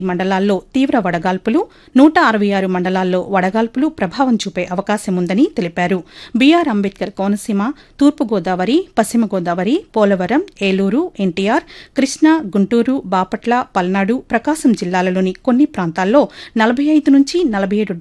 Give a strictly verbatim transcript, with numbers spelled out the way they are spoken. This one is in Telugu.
మండలాల్లో తీవ్ర వడగాల్పులు నూట అరవై ఆరు మండలాల్లో వడగాల్పులు ప్రభావం చూపే అవకాశం ఉందని తెలిపారు. బీఆర్ అంబేద్కర్ కోనసీమ, తూర్పుగోదావరి, పశ్చిమ గోదావరి, పోలవరం, ఏలూరు, ఎన్టీఆర్, కృష్ణా, గుంటూరు, బాపట్ల, పల్నాడు, ప్రకాశం జిల్లాలలోని కొన్ని ప్రాంతాల్లో నలభై ఐదు నుంచి నలభై ఏడు